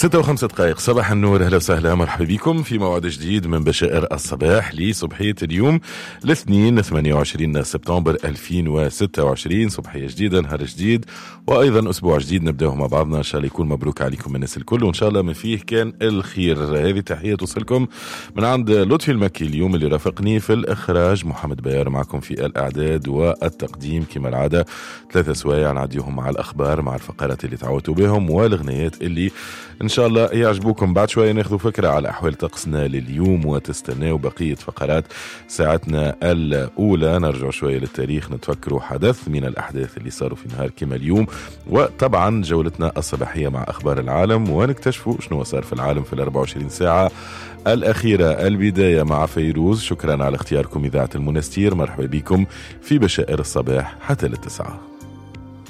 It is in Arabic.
6:05 صباح النور، أهلا وسهلا، مرحبا بكم في موعد جديد من بشائر الصباح لصبحية اليوم الاثنين 28 سبتمبر 2026. صبحية جديدة، نهار جديد، وأيضا أسبوع جديد نبدأه مع بعضنا. إن شاء الله يكون مبروك عليكم من الناس الكل، وإن شاء الله من فيه كان الخير. هذه تحية توصلكم من عند لطفي المكي اليوم اللي رافقني في الإخراج، محمد بيار معكم في الإعداد والتقديم كما العادة. 3 سوايع نعديهم مع الأخبار، مع الفقرات اللي تعودتوا بهم والغنيات اللي إن شاء الله يعجبوكم. بعد شوية ناخذوا فكرة على أحوال طقسنا لليوم، وتستناوا بقية فقرات ساعتنا الأولى. نرجع شوية للتاريخ، نتفكروا حدث من الأحداث اللي صاروا في نهار كما اليوم، وطبعا جولتنا الصباحية مع أخبار العالم، ونكتشفوا شنو صار في العالم في 24 ساعة الأخيرة. البداية مع فيروز. شكرا على اختياركم إذاعة المنستير، مرحبا بكم في بشائر الصباح حتى للتسعة.